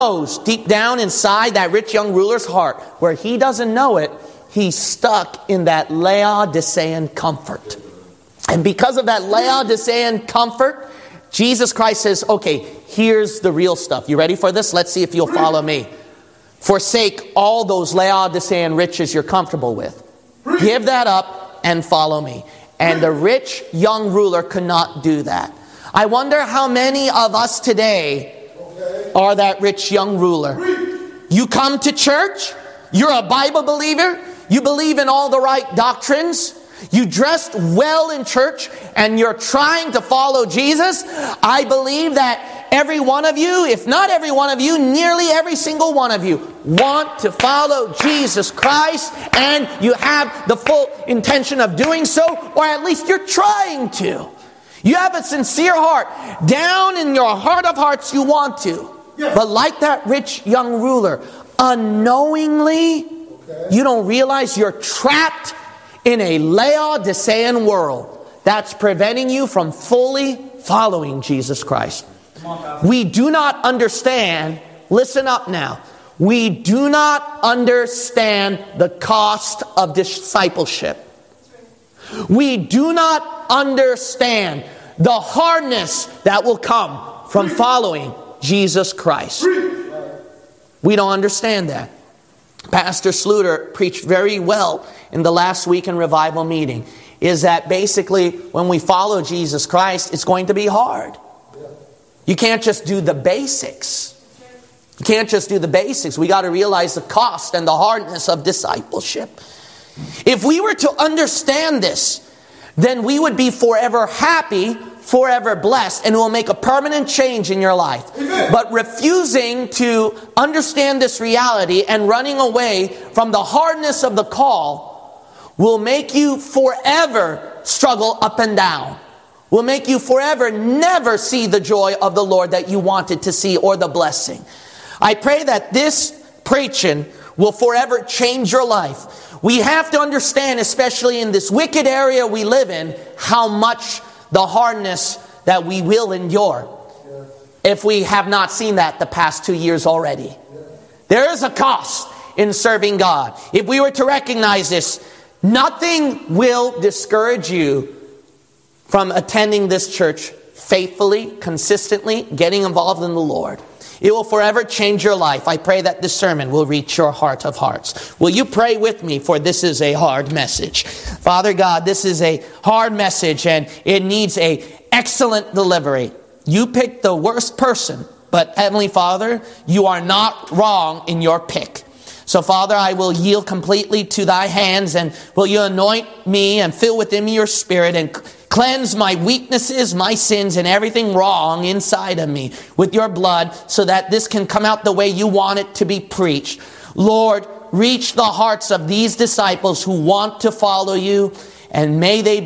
knows deep down inside that rich young ruler's heart, where he doesn't know it, he's stuck in that Laodicean comfort. And because of that Laodicean comfort, Jesus Christ says, okay, here's the real stuff. You ready for this? Let's see if you'll follow me. Forsake all those Laodicean riches you're comfortable with. Give that up and follow me. And the rich young ruler could not do that. I wonder how many of us today are that rich young ruler. You come to church, you're a Bible believer, you believe in all the right doctrines, you dressed well in church, and you're trying to follow Jesus. I believe that every one of you, if not every one of you, nearly every single one of you want to follow Jesus Christ, and you have the full intention of doing so, or at least you're trying to. You have a sincere heart. Down in your heart of hearts, you want to. Yes. But like that rich young ruler, unknowingly, you don't realize you're trapped in a Laodicean world that's preventing you from fully following Jesus Christ. We do not understand, listen up now, we do not understand the cost of discipleship. We do not understand the hardness that will come from following Jesus Christ. We don't understand that. Pastor Sluter preached very well in the last weekend revival meeting, is that basically when we follow Jesus Christ, it's going to be hard. You can't just do the basics. You can't just do the basics. We got to realize the cost and the hardness of discipleship. If we were to understand this, then we would be forever happy, forever blessed, and it will make a permanent change in your life. Amen. But refusing to understand this reality and running away from the hardness of the call will make you forever struggle up and down. Will make you forever never see the joy of the Lord that you wanted to see, or the blessing. I pray that this preaching will forever change your life. We have to understand, especially in this wicked area we live in, how much the hardness that we will endure, if we have not seen that the past 2 years already. There is a cost in serving God. If we were to recognize this, nothing will discourage you from attending this church faithfully, consistently, getting involved in the Lord. It will forever change your life. I pray that this sermon will reach your heart of hearts. Will you pray with me, for this is a hard message. Father God, this is a hard message, and it needs an excellent delivery. You picked the worst person, but Heavenly Father, you are not wrong in your pick. So Father, I will yield completely to thy hands, and will you anoint me and fill within me your Spirit, and cleanse my weaknesses, my sins, and everything wrong inside of me with your blood, so that this can come out the way you want it to be preached. Lord, reach the hearts of these disciples who want to follow you, and may they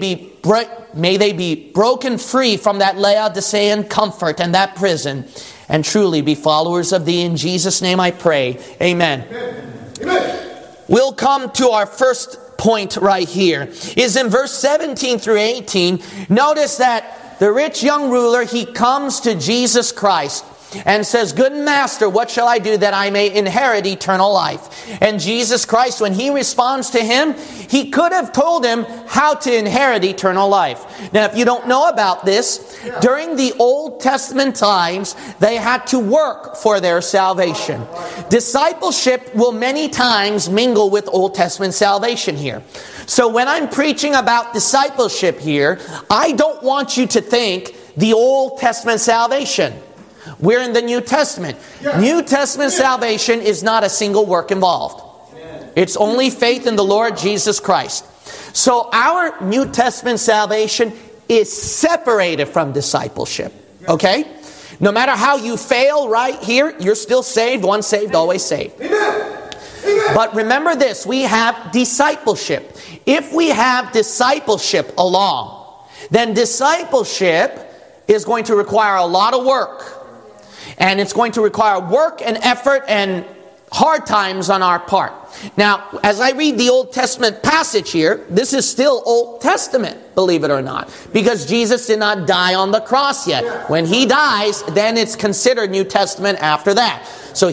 be broken free from that Laodicean comfort and that prison, and truly be followers of thee. In Jesus' name I pray. Amen. Amen. We'll come to our first point right here, is in verse 17 through 18. Notice that the rich young ruler, he comes to Jesus Christ and says, "Good master, what shall I do that I may inherit eternal life?" And Jesus Christ, when he responds to him, he could have told him how to inherit eternal life. Now, if you don't know about this, during the Old Testament times, they had to work for their salvation. Discipleship will many times mingle with Old Testament salvation here. So when I'm preaching about discipleship here, I don't want you to think the Old Testament salvation. We're in the New Testament. Yeah. New Testament salvation is not a single work involved. It's only faith in the Lord Jesus Christ. So our New Testament salvation is separated from discipleship. Okay? No matter how you fail right here, you're still saved. Once saved, always saved. Amen. But remember this, we have discipleship. If we have discipleship along, then discipleship is going to require a lot of work. And it's going to require work and effort and hard times on our part. Now, as I read the Old Testament passage here, this is still Old Testament, believe it or not, because Jesus did not die on the cross yet. When he dies, then it's considered New Testament after that. So